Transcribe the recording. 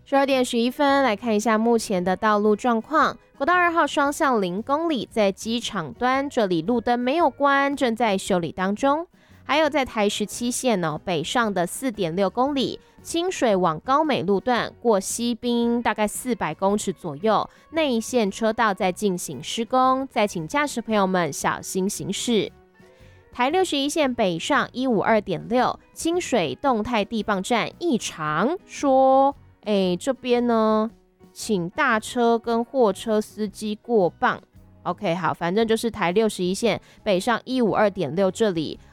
12点11分，来看一下目前的道路状况。国道2号双向0公里，在机场端这里路灯没有关，正在修理当中。还有在台17线北上的4.6公里，清水往高美路段过西滨大概400公尺左右，内一线车道在进行施工，再请驾驶朋友们小心行驶。台61线北上152.6，清水动态地磅站异常说，这边呢，请大车跟货车司机过磅。OK， 好，反正就是台61线北上152.6这里，